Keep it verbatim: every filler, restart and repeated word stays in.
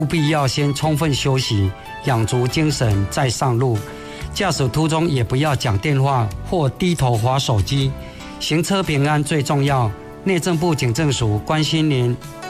务必要先充分休息，养足精神再上路。驾驶途中也不要讲电话或低头滑手机，行车平安最重要。内政部警政署关心您。